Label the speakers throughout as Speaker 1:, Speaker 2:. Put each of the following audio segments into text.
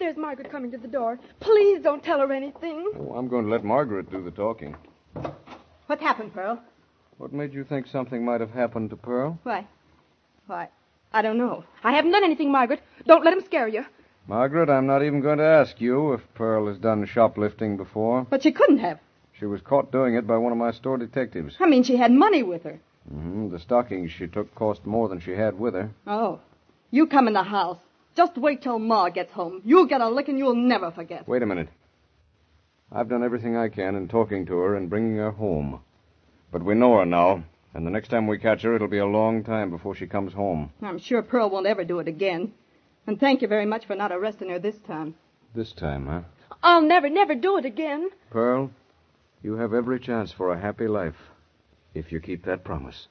Speaker 1: There's Margaret coming to the door. Please don't tell her anything.
Speaker 2: Oh, I'm going to let Margaret do the talking.
Speaker 1: What's happened, Pearl?
Speaker 2: What made you think something might have happened to Pearl?
Speaker 1: Why, I don't know. I haven't done anything, Margaret. Don't let him scare you.
Speaker 2: Margaret, I'm not even going to ask you if Pearl has done shoplifting before.
Speaker 1: But she couldn't have.
Speaker 2: She was caught doing it by one of my store detectives.
Speaker 1: I mean, she had money with her.
Speaker 2: Mm-hmm. The stockings she took cost more than she had with her.
Speaker 1: Oh. You come in the house. Just wait till Ma gets home. You'll get a licking you'll never forget.
Speaker 2: Wait a minute. I've done everything I can in talking to her and bringing her home. But we know her now. And the next time we catch her, it'll be a long time before she comes home.
Speaker 1: I'm sure Pearl won't ever do it again. And thank you very much for not arresting her this time.
Speaker 2: This time, huh?
Speaker 1: I'll never do it again.
Speaker 2: Pearl, you have every chance for a happy life if you keep that promise.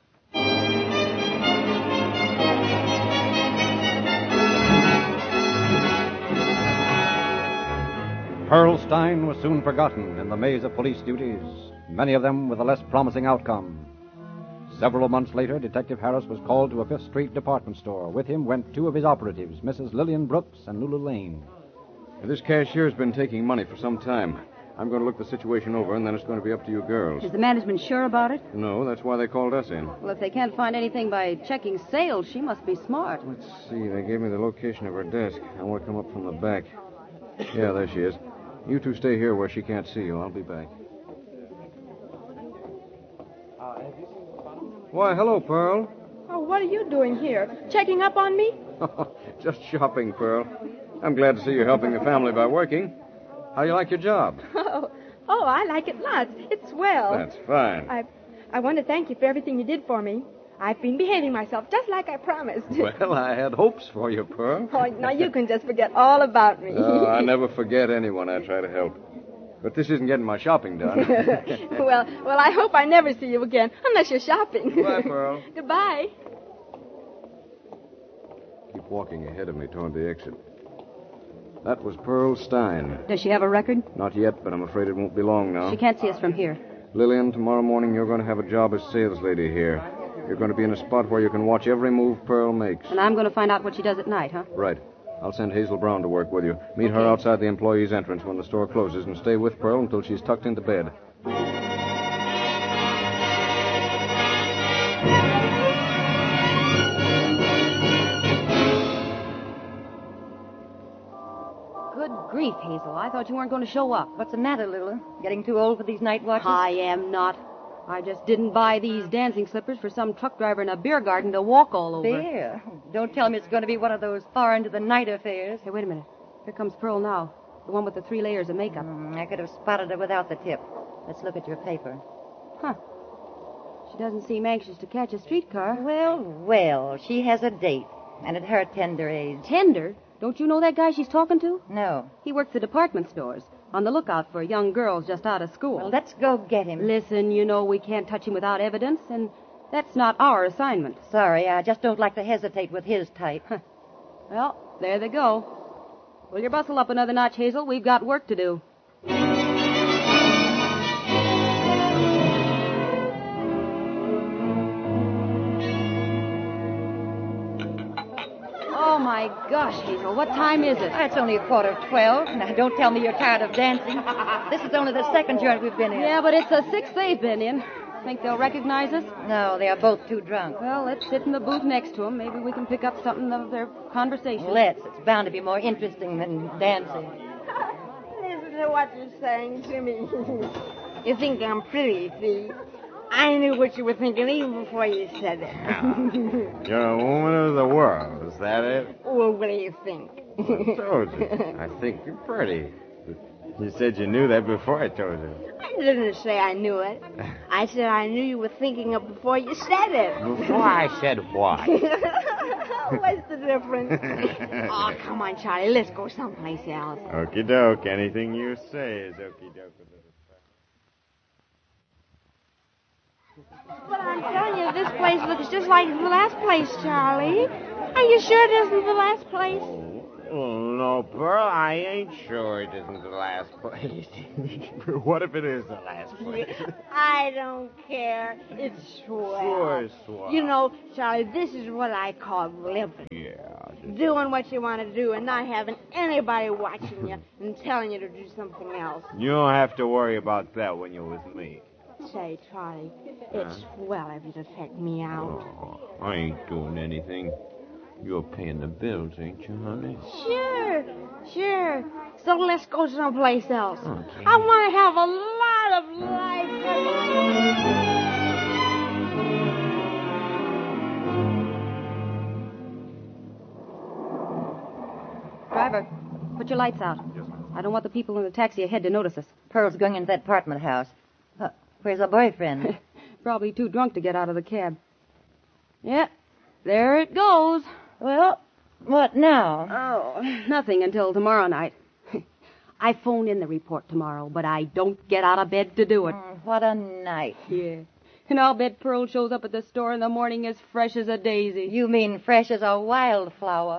Speaker 3: Pearl Stein was soon forgotten in the maze of police duties, many of them with a less promising outcome. Several months later, Detective Harris was called to a Fifth Street department store. With him went two of his operatives, Mrs. Lillian Brooks and Lulu Lane.
Speaker 2: This cashier's been taking money for some time. I'm going to look the situation over, and then it's going to be up to you girls.
Speaker 4: Is the management sure about it?
Speaker 2: No, that's why they called us in.
Speaker 4: Well, if they can't find anything by checking sales, she must be smart.
Speaker 2: Let's see. They gave me the location of her desk. I want to come up from the back. Yeah, there she is. You two stay here where she can't see you. I'll be back. Why, hello, Pearl.
Speaker 1: Oh, what are you doing here? Checking up on me?
Speaker 2: Just shopping, Pearl. I'm glad to see you helping the family by working. How you like your job?
Speaker 1: Oh, I like it lots. It's swell.
Speaker 2: That's fine.
Speaker 1: I want to thank you for everything you did for me. I've been behaving myself just like I promised.
Speaker 2: Well, I had hopes for you, Pearl.
Speaker 1: Oh, now you can just forget all about me.
Speaker 2: Oh, I never forget anyone I try to help. But this isn't getting my shopping done.
Speaker 1: Well, I hope I never see you again, unless you're shopping.
Speaker 2: Goodbye, Pearl.
Speaker 1: Goodbye.
Speaker 2: Keep walking ahead of me toward the exit. That was Pearl Stein.
Speaker 4: Does she have a record?
Speaker 2: Not yet, but I'm afraid it won't be long now.
Speaker 4: She can't see us from here.
Speaker 2: Lillian, tomorrow morning you're going to have a job as sales lady here. You're going to be in a spot where you can watch every move Pearl makes.
Speaker 4: And I'm going to find out what she does at night, huh?
Speaker 2: Right. I'll send Hazel Brown to work with you. Meet her outside the employee's entrance when the store closes and stay with Pearl until she's tucked into bed.
Speaker 4: Good grief, Hazel. I thought you weren't going to show up.
Speaker 5: What's the matter, Lulu? Getting too old for these night watches?
Speaker 4: I am not. I just didn't buy these dancing slippers for some truck driver in a beer garden to walk all over.
Speaker 5: Beer? Don't tell me it's going to be one of those far into the night affairs.
Speaker 4: Hey, wait a minute. Here comes Pearl now. The one with the 3 layers of makeup.
Speaker 5: I could have spotted her without the tip. Let's look at your paper.
Speaker 4: Huh. She doesn't seem anxious to catch a streetcar.
Speaker 5: Well, she has a date. And at her tender age.
Speaker 4: Tender? Don't you know that guy she's talking to?
Speaker 5: No.
Speaker 4: He works at department stores, on the lookout for young girls just out of school.
Speaker 5: Well, let's go get him.
Speaker 4: Listen, you know we can't touch him without evidence, and that's not our assignment.
Speaker 5: Sorry, I just don't like to hesitate with his type.
Speaker 4: Well, there they go. Will you bustle up another notch, Hazel? We've got work to do. Oh, my gosh, Hazel, what time is it?
Speaker 5: It's only 11:45. Now, don't tell me you're tired of dancing. This is only the second joint we've been in.
Speaker 4: Yeah, but it's the 6th they've been in. Think they'll recognize us?
Speaker 5: No, they are both too drunk.
Speaker 4: Well, let's sit in the booth next to them. Maybe we can pick up something of their conversation.
Speaker 5: Let's. It's bound to be more interesting than dancing.
Speaker 1: Listen to what you're saying to me. You think I'm pretty, see? I knew what you were thinking even before you said it.
Speaker 6: You're a woman of the world, is that it?
Speaker 1: Well, what do you think?
Speaker 6: I told you. I think you're pretty. You said you knew that before I told you.
Speaker 1: I didn't say I knew it. I said I knew you were thinking of before you said it.
Speaker 6: Before I said what?
Speaker 1: What's the difference? Oh, come on, Charlie. Let's go someplace else.
Speaker 6: Okie doke. Anything you say is okie doke.
Speaker 1: But I'm telling you, this place looks just like the last place, Charlie. Are you sure it isn't the last place?
Speaker 6: Oh, no, Pearl, I ain't sure it isn't the last place. What if it is the last place?
Speaker 1: I don't care. It's swell.
Speaker 6: Sure, swell.
Speaker 1: You know, Charlie, this is what I call living.
Speaker 6: Yeah.
Speaker 1: Doing what you want to do and not having anybody watching you and telling you to do something else.
Speaker 6: You don't have to worry about that when you're with me.
Speaker 1: Say, Charlie, it's swell of you to take me out.
Speaker 6: Oh, I ain't doing anything. You're paying the bills, ain't you, honey?
Speaker 1: Sure. So let's go someplace else.
Speaker 6: Okay.
Speaker 1: I want to have a lot of life.
Speaker 4: Driver, put your lights out.
Speaker 3: Yes, ma'am.
Speaker 4: I don't want the people in the taxi ahead to notice us.
Speaker 5: Pearl's going into that apartment house. Where's her boyfriend?
Speaker 4: Probably too drunk to get out of the cab. Yeah, there it goes.
Speaker 5: Well, what now?
Speaker 4: Oh, nothing until tomorrow night. I phone in the report tomorrow, but I don't get out of bed to do it.
Speaker 5: What a night.
Speaker 4: Yeah. And I'll bet Pearl shows up at the store in the morning as fresh as a daisy.
Speaker 5: You mean fresh as a wildflower.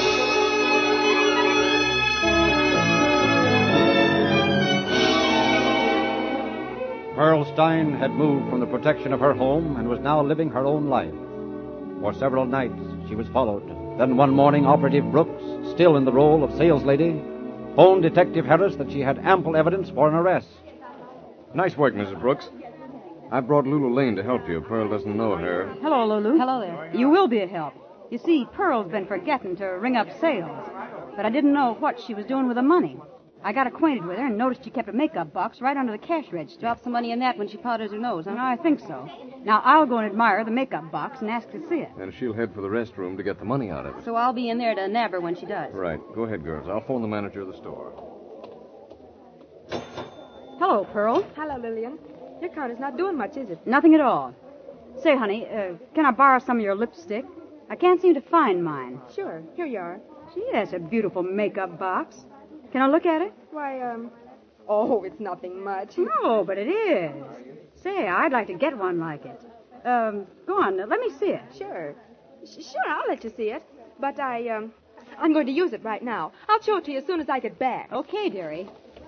Speaker 3: Pearl Stein had moved from the protection of her home and was now living her own life. For several nights, she was followed. Then one morning, Operative Brooks, still in the role of saleslady, phoned Detective Harris that she had ample evidence for an arrest.
Speaker 2: Nice work, Mrs. Brooks. I brought Lulu Lane to help you. Pearl doesn't know her.
Speaker 7: Hello, Lulu.
Speaker 4: Hello there.
Speaker 7: You will be a help. You see, Pearl's been forgetting to ring up sales, but I didn't know what she was doing with the money. I got acquainted with her and noticed she kept a makeup box right under the cash register.
Speaker 4: Drop some money in that when she powders her nose, huh?
Speaker 7: I think so. Now, I'll go and admire the makeup box and ask to see it.
Speaker 2: And she'll head for the restroom to get the money out of it.
Speaker 4: So I'll be in there to nab her when she does.
Speaker 2: Right. Go ahead, girls. I'll phone the manager of the store.
Speaker 7: Hello, Pearl.
Speaker 8: Hello, Lillian. Your card is not doing much, is it?
Speaker 7: Nothing at all. Say, honey, can I borrow some of your lipstick? I can't seem to find mine.
Speaker 8: Sure. Here you are.
Speaker 7: Gee, that's a beautiful makeup box. Can I look at it?
Speaker 8: Why, oh, it's nothing much.
Speaker 7: No, but it is. Say, I'd like to get one like it. Go on, let me see it.
Speaker 8: Sure. Sure, I'll let you see it. But I'm going to use it right now. I'll show it to you as soon as I get back.
Speaker 7: Okay, dearie.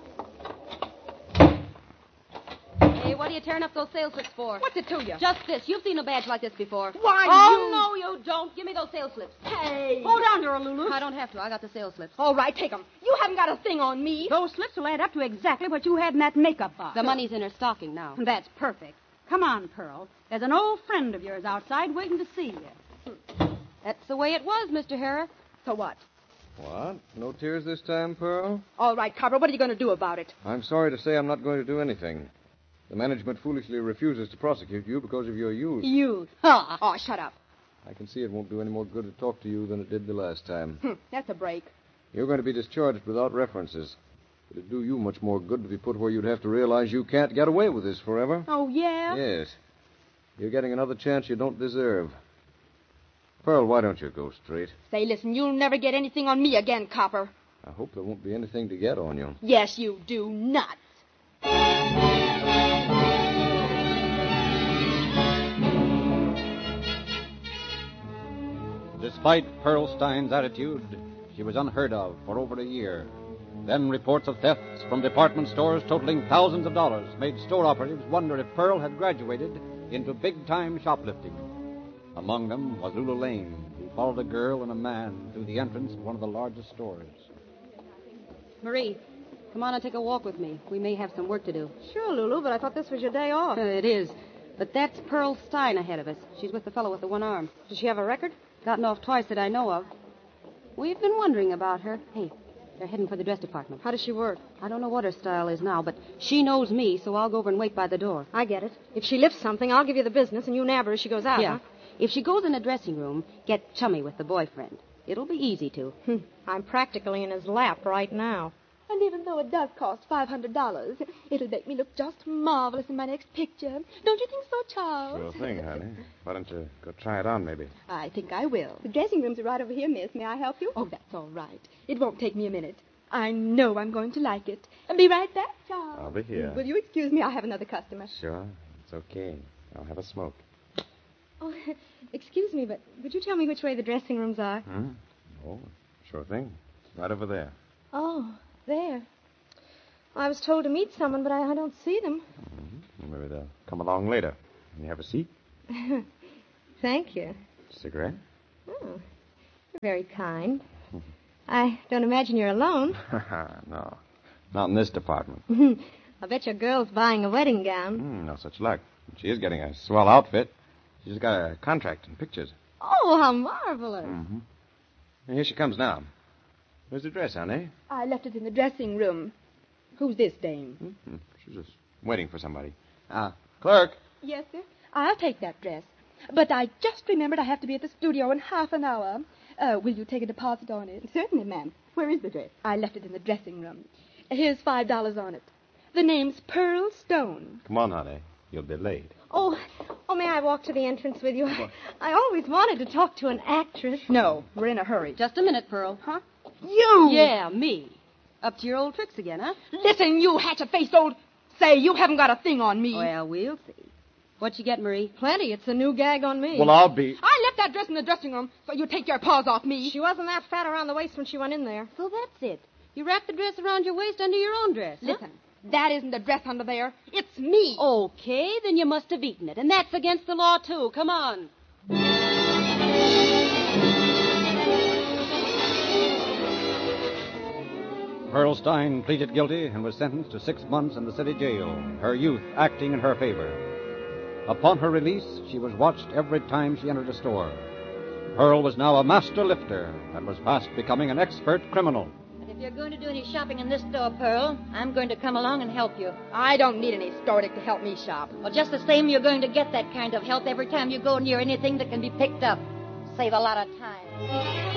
Speaker 4: Hey, what are you tearing up those sales slips for?
Speaker 8: What's it to you?
Speaker 4: Just this. You've seen a badge like this before.
Speaker 8: Why,
Speaker 4: Oh, no, you don't. Give me those sales slips.
Speaker 8: Hey!
Speaker 7: Hold on to her, Lulu.
Speaker 4: I don't have to. I got the sales slips.
Speaker 8: All right, take them. You haven't got a thing on me.
Speaker 7: Those slips will add up to exactly what you had in that makeup box.
Speaker 4: The money's in her stocking now.
Speaker 7: That's perfect. Come on, Pearl. There's an old friend of yours outside waiting to see you.
Speaker 4: That's the way it was, Mr. Harris.
Speaker 8: So what?
Speaker 2: What? No tears this time, Pearl?
Speaker 8: All right, Copper, what are you going to do about it?
Speaker 2: I'm sorry to say I'm not going to do anything. The management foolishly refuses to prosecute you because of your youth.
Speaker 8: You. Huh. Oh, shut up.
Speaker 2: I can see it won't do any more good to talk to you than it did the last time.
Speaker 8: That's a break.
Speaker 2: You're going to be discharged without references. It'd do you much more good to be put where you'd have to realize you can't get away with this forever.
Speaker 8: Oh, yeah?
Speaker 2: Yes. You're getting another chance you don't deserve. Pearl, why don't you go straight?
Speaker 8: Say, listen, you'll never get anything on me again, Copper.
Speaker 2: I hope there won't be anything to get on you.
Speaker 8: Yes, you do not.
Speaker 3: Despite Pearl Stein's attitude, she was unheard of for over a year. Then reports of thefts from department stores totaling thousands of dollars made store operatives wonder if Pearl had graduated into big-time shoplifting. Among them was Lulu Lane, who followed a girl and a man through the entrance of one of the largest stores.
Speaker 4: Marie, come on and take a walk with me. We may have some work to do.
Speaker 8: Sure, Lulu, but I thought this was your day off.
Speaker 4: It is. But that's Pearl Stein ahead of us. She's with the fellow with the one arm.
Speaker 8: Does she have a record?
Speaker 4: Gotten off twice that I know of. We've been wondering about her. Hey, they're heading for the dress department.
Speaker 8: How does she work?
Speaker 4: I don't know what her style is now, but she knows me, so I'll go over and wait by the door.
Speaker 8: I get it. If she lifts something, I'll give you the business, and you nab her as she goes out,
Speaker 4: Yeah. If she goes in the dressing room, get chummy with the boyfriend. It'll be easy to.
Speaker 8: I'm practically in his lap right now.
Speaker 9: And even though it does cost $500, it'll make me look just marvelous in my next picture. Don't you think so, Charles?
Speaker 6: Sure thing, honey. Why don't you go try it on, maybe?
Speaker 9: I think I will. The dressing rooms are right over here, miss. May I help you? Oh, that's all right. It won't take me a minute. I know I'm going to like it. And be right back, Charles.
Speaker 6: I'll be here.
Speaker 9: Will you excuse me? I have another customer.
Speaker 6: Sure. It's okay. I'll have a smoke.
Speaker 9: Oh, Excuse me, but would you tell me which way the dressing rooms are?
Speaker 2: Oh, sure thing. Right over there.
Speaker 9: Oh, there. I was told to meet someone, but I don't see them.
Speaker 2: Maybe they'll come along later. Can you have a seat?
Speaker 9: Thank you.
Speaker 2: Cigarette?
Speaker 9: Oh, you're very kind. I don't imagine you're alone.
Speaker 2: No. Not in this department.
Speaker 9: I bet your girl's buying a wedding gown.
Speaker 2: No such luck. She is getting a swell outfit. She's got a contract in pictures.
Speaker 9: Oh, how marvelous.
Speaker 2: And here she comes now. Where's the dress, honey?
Speaker 8: I left it in the dressing room. Who's this dame?
Speaker 2: She's just waiting for somebody. Clerk.
Speaker 8: Yes, sir. I'll take that dress. But I just remembered I have to be at the studio in half an hour. Will you take a deposit on it?
Speaker 9: Certainly, ma'am. Where is the dress?
Speaker 8: I left it in the dressing room. Here's $5 on it. The name's Pearl Stone.
Speaker 2: Come on, honey. You'll be late.
Speaker 9: Oh, may I walk to the entrance with you? I always wanted to talk to an actress.
Speaker 8: No, we're in a hurry.
Speaker 4: Just a minute, Pearl.
Speaker 8: Huh? You!
Speaker 4: Yeah, me. Up to your old tricks again, huh?
Speaker 8: Listen, you hatchet-faced old... Say, you haven't got a thing on me.
Speaker 4: Well, we'll see. What you get, Marie?
Speaker 9: Plenty. It's a new gag on me.
Speaker 2: Well, I'll be...
Speaker 8: I left that dress in the dressing room, so you take your paws off me.
Speaker 9: She wasn't that fat around the waist when she went in there.
Speaker 4: So that's it. You wrapped the dress around your waist under your own dress, huh?
Speaker 8: Listen, that isn't the dress under there. It's me.
Speaker 4: Okay, then you must have eaten it. And that's against the law, too. Come on.
Speaker 3: Pearl Stein pleaded guilty and was sentenced to 6 months in the city jail, her youth acting in her favor. Upon her release, she was watched every time she entered a store. Pearl was now a master lifter and was fast becoming an expert criminal.
Speaker 5: And if you're going to do any shopping in this store, Pearl, I'm going to come along and help you.
Speaker 8: I don't need any store dick to help me shop.
Speaker 5: Well, just the same, you're going to get that kind of help every time you go near anything that can be picked up. Save a lot of time.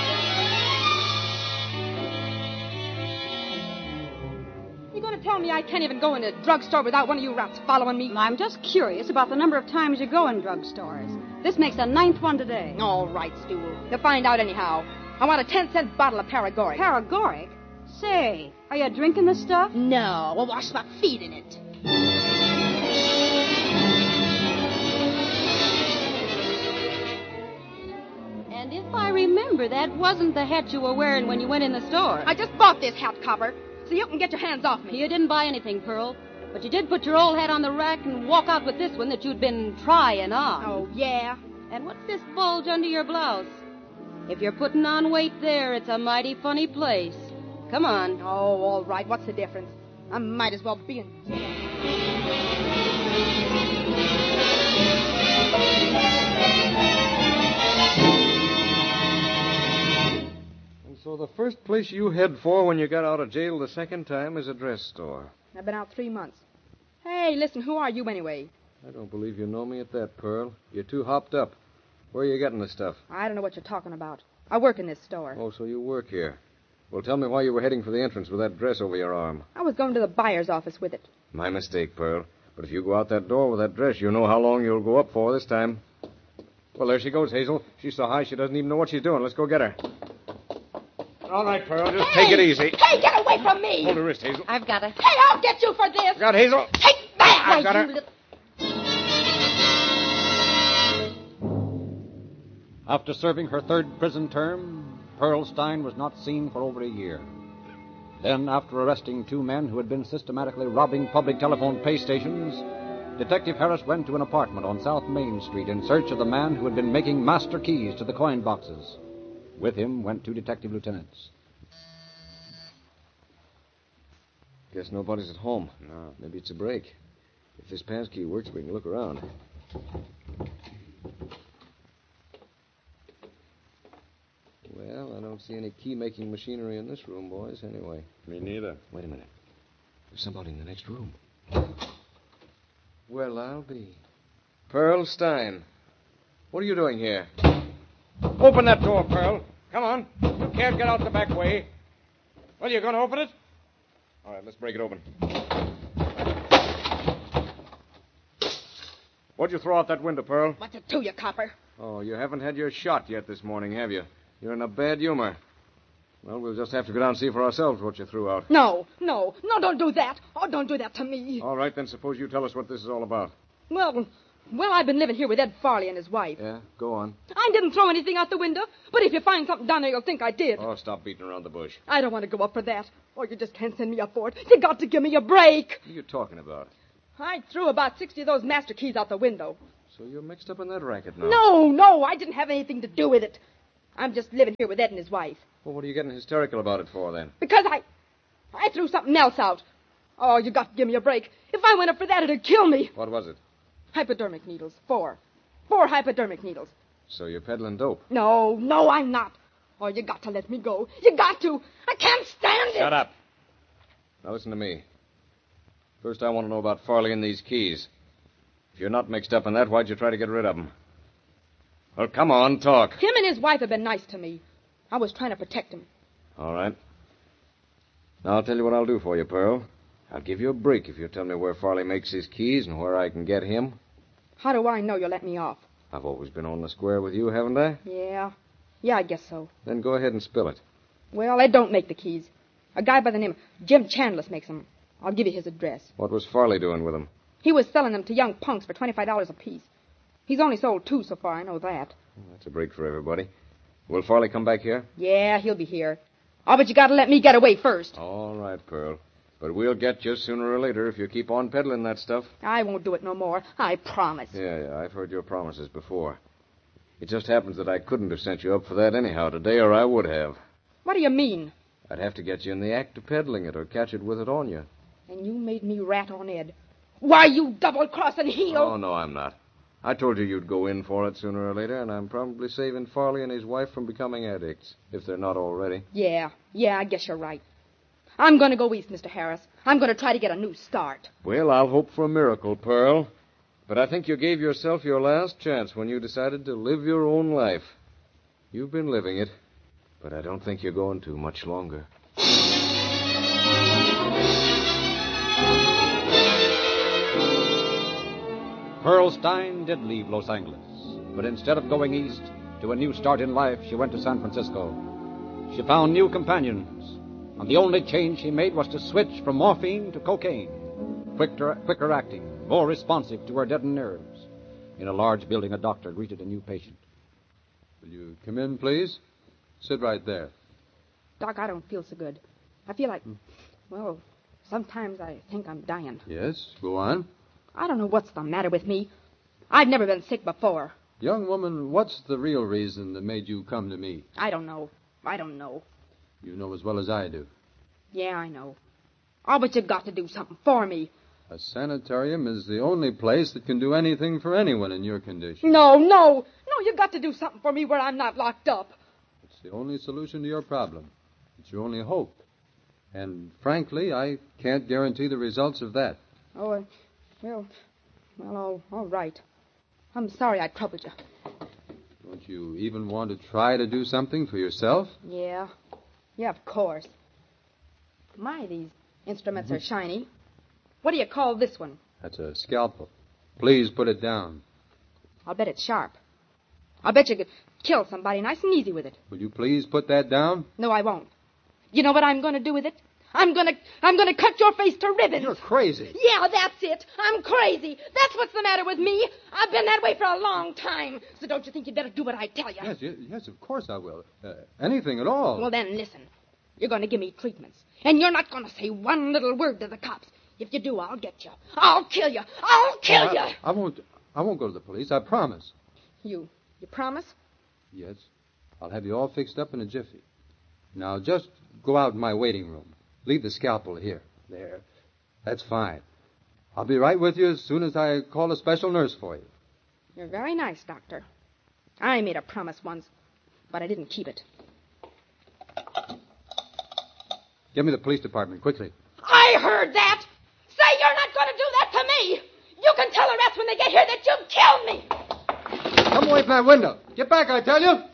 Speaker 8: You going to tell me I can't even go in a drugstore without one of you rats following me?
Speaker 7: I'm just curious about the number of times you go in drugstores. This makes the 9th one today.
Speaker 8: All right, Stool. You'll find out anyhow. I want a 10-cent bottle of Paragoric.
Speaker 7: Paragoric? Say, are you drinking this stuff?
Speaker 8: No, we'll wash my feet in it.
Speaker 4: And if I remember, that wasn't the hat you were wearing when you went in the store.
Speaker 8: I just bought this hat, copper, so you can get your hands off me.
Speaker 4: You didn't buy anything, Pearl. But you did put your old hat on the rack and walk out with this one that you'd been trying on.
Speaker 8: Oh, yeah?
Speaker 4: And what's this bulge under your blouse? If you're putting on weight there, it's a mighty funny place. Come on.
Speaker 8: Oh, all right. What's the difference? I might as well be in jail.
Speaker 2: So the first place you head for when you get out of jail the second time is a dress store.
Speaker 8: I've been out 3 months. Hey, listen, who are you anyway?
Speaker 2: I don't believe you know me at that, Pearl. You're too hopped up. Where are you getting this stuff?
Speaker 8: I don't know what you're talking about. I work in this store.
Speaker 2: Oh, so you work here. Well, tell me why you were heading for the entrance with that dress over your arm.
Speaker 8: I was going to the buyer's office with it.
Speaker 2: My mistake, Pearl. But if you go out that door with that dress, you know how long you'll go up for this time. Well, there she goes, Hazel. She's so high she doesn't even know what she's doing. Let's go get her. All right, Pearl, just take it easy.
Speaker 8: Hey, get away from me!
Speaker 2: Hold her wrist, Hazel.
Speaker 5: I've got it.
Speaker 8: Hey, I'll get you for this!
Speaker 2: Got Hazel.
Speaker 8: Take that!
Speaker 2: I've got her.
Speaker 3: After serving her 3rd prison term, Pearl Stein was not seen for over a year. Then, after arresting 2 men who had been systematically robbing public telephone pay stations, Detective Harris went to an apartment on South Main Street in search of the man who had been making master keys to the coin boxes. With him went 2 detective lieutenants.
Speaker 2: Guess nobody's at home. No. Maybe it's a break. If this pass key works, we can look around. Well, I don't see any key-making machinery in this room, boys, anyway.
Speaker 6: Me neither.
Speaker 2: Wait a minute. There's somebody in the next room. Well, I'll be. Pearl Stein. What are you doing here?
Speaker 6: Open that door, Pearl. Come on. You can't get out the back way. Well, you going to open it?
Speaker 2: All right, let's break it open. What'd you throw out that window, Pearl?
Speaker 8: What's it to you, copper?
Speaker 2: Oh, you haven't had your shot yet this morning, have you? You're in a bad humor. Well, we'll just have to go down and see for ourselves what you threw out.
Speaker 8: No, don't do that. Oh, don't do that to me.
Speaker 2: All right, then suppose you tell us what this is all about.
Speaker 8: Well, Well, I've been living here with Ed Farley and his wife.
Speaker 2: Yeah, go on.
Speaker 8: I didn't throw anything out the window, but if you find something down there, you'll think I did.
Speaker 2: Oh, stop beating around the bush.
Speaker 8: I don't want to go up for that. Oh, you just can't send me up for it. You got to give me a break.
Speaker 2: What are you talking about?
Speaker 8: I threw about 60 of those master keys out the window.
Speaker 2: So you're mixed up in that racket now?
Speaker 8: No, I didn't have anything to do with it. I'm just living here with Ed and his wife.
Speaker 2: Well, what are you getting hysterical about it for, then?
Speaker 8: Because I threw something else out. Oh, you got to give me a break. If I went up for that, it'd kill me.
Speaker 2: What was it?
Speaker 8: Hypodermic needles. 4 hypodermic needles.
Speaker 2: So you're peddling dope?
Speaker 8: No, I'm not. Oh, you got to let me go. You got to. I can't stand it.
Speaker 2: Shut up. Now listen to me. First, I want to know about Farley and these keys. If you're not mixed up in that, why'd you try to get rid of them? Well, come on, talk.
Speaker 8: Him and his wife have been nice to me. I was trying to protect him.
Speaker 2: All right. Now, I'll tell you what I'll do for you, Pearl. I'll give you a break if you tell me where Farley makes his keys and where I can get him.
Speaker 8: How do I know you'll let me off?
Speaker 2: I've always been on the square with you, haven't I?
Speaker 8: Yeah, I guess so.
Speaker 2: Then go ahead and spill it.
Speaker 8: Well, Ed don't make the keys. A guy by the name of Jim Chandless makes them. I'll give you his address.
Speaker 2: What was Farley doing with them?
Speaker 8: He was selling them to young punks for $25 apiece. He's only sold 2 so far, I know that.
Speaker 2: Well, that's a break for everybody. Will Farley come back here?
Speaker 8: Yeah, he'll be here. Oh, but you gotta let me get away first.
Speaker 2: All right, Pearl. But we'll get you sooner or later if you keep on peddling that stuff.
Speaker 8: I won't do it no more. I promise.
Speaker 2: Yeah, I've heard your promises before. It just happens that I couldn't have sent you up for that anyhow today, or I would have.
Speaker 8: What do you mean?
Speaker 2: I'd have to get you in the act of peddling it or catch it with it on you.
Speaker 8: And you made me rat on Ed. Why, you double-crossing heel!
Speaker 2: Oh, no, I'm not. I told you you'd go in for it sooner or later, and I'm probably saving Farley and his wife from becoming addicts, if they're not already.
Speaker 8: Yeah, I guess you're right. I'm going to go east, Mr. Harris. I'm going to try to get a new start.
Speaker 2: Well, I'll hope for a miracle, Pearl. But I think you gave yourself your last chance when you decided to live your own life. You've been living it, but I don't think you're going to much longer.
Speaker 3: Pearl Stein did leave Los Angeles, but instead of going east to a new start in life, she went to San Francisco. She found new companions, and the only change she made was to switch from morphine to cocaine. Quicker acting, more responsive to her deadened nerves. In a large building, a doctor greeted a new patient.
Speaker 10: Will you come in, please? Sit right there.
Speaker 8: Doc, I don't feel so good. I feel like, well, sometimes I think I'm dying.
Speaker 10: Yes, go on.
Speaker 8: I don't know what's the matter with me. I've never been sick before.
Speaker 10: Young woman, what's the real reason that made you come to me?
Speaker 8: I don't know.
Speaker 10: You know as well as I do.
Speaker 8: Yeah, I know. Oh, but you've got to do something for me.
Speaker 10: A sanitarium is the only place that can do anything for anyone in your condition.
Speaker 8: No, you've got to do something for me where I'm not locked up.
Speaker 10: It's the only solution to your problem. It's your only hope. And frankly, I can't guarantee the results of that.
Speaker 8: Oh, all right. I'm sorry I troubled you.
Speaker 10: Don't you even want to try to do something for yourself?
Speaker 8: Yeah, of course. My, these instruments are shiny. What do you call this one?
Speaker 10: That's a scalpel. Please put it down.
Speaker 8: I'll bet it's sharp. I'll bet you could kill somebody nice and easy with it.
Speaker 10: Will you please put that down?
Speaker 8: No, I won't. You know what I'm going to do with it? I'm gonna cut your face to ribbons.
Speaker 10: You're crazy.
Speaker 8: Yeah, that's it. I'm crazy. That's what's the matter with me. I've been that way for a long time. So don't you think you'd better do what I tell you?
Speaker 10: Yes, of course I will. Anything at all.
Speaker 8: Well, then, listen. You're going to give me treatments. And you're not going to say one little word to the cops. If you do, I'll get you. I'll kill you.
Speaker 10: I won't go to the police, I promise.
Speaker 8: You promise?
Speaker 10: Yes. I'll have you all fixed up in a jiffy. Now, just go out in my waiting room. Leave the scalpel here. There. That's fine. I'll be right with you as soon as I call a special nurse for you.
Speaker 8: You're very nice, Doctor. I made a promise once, but I didn't keep it.
Speaker 10: Give me the police department, quickly.
Speaker 8: I heard that! Say you're not going to do that to me! You can tell the rest when they get here that you killed me!
Speaker 10: Come away from that window. Get back, I tell you!